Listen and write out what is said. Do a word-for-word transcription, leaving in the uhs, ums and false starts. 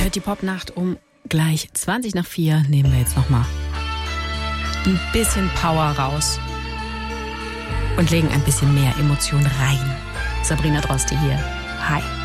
hört die Popnacht um gleich zwanzig nach vier. Nehmen wir jetzt nochmal ein bisschen Power raus und legen ein bisschen mehr Emotion rein. Sabrina Droste hier. Hi.